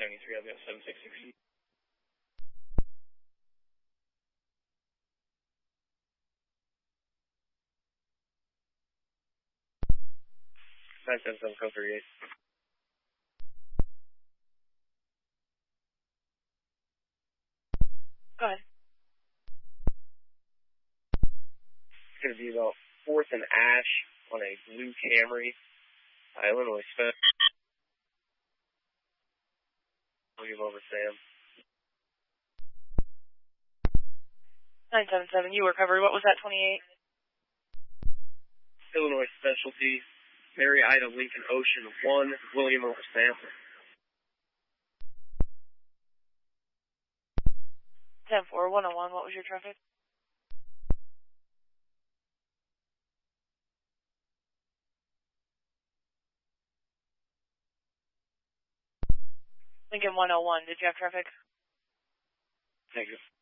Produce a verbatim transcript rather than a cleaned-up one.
seventy-three, I'll be at seven six six. nine seven seven, code thirty-eight. Go ahead. It's going to be about fourth and Ash on a blue Camry, uh, Illinois Spence. I'll give over Sam. nine seven seven, you recovered. What was that, twenty-eight? Illinois Specialty, Mary Ida Lincoln Ocean one, William over Sam. ten four, one oh one, what was your traffic? Lincoln one oh one, did you have traffic? Thank you.